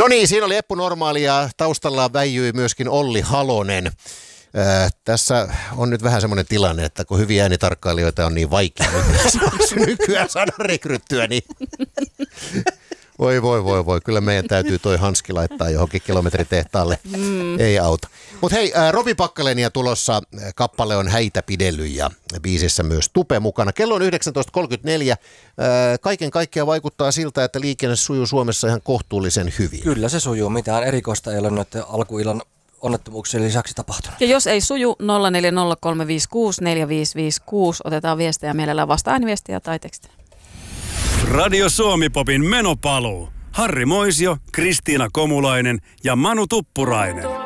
No niin, siinä oli Eppu Normaali ja taustalla väijyi myöskin Olli Halonen. Tässä on nyt vähän semmoinen tilanne, että kun hyviä äänitarkkailijoita on niin vaikea nykyään saada rekryttyä, niin voi. Kyllä meidän täytyy toi hanski laittaa johonkin kilometritehtaalle. Ei auta. Mutta hei, Robi Pakkalenia tulossa. Kappale on Häitä pidellyt ja biisissä myös Tupe mukana. Kello on 19.34. Kaiken kaikkiaan vaikuttaa siltä, että liikenne sujuu Suomessa ihan kohtuullisen hyvin. Kyllä se sujuu. Mitään erikoista ei ole noiden alkuillan onnettomuuksien lisäksi tapahtunut. Ja jos ei suju, 0403564556. Otetaan viestejä mielellään vasta ääniviestiä tai tekstiä. Radio Suomi-popin menopaluu. Harri Moisio, Kristiina Komulainen ja Manu Tuppurainen.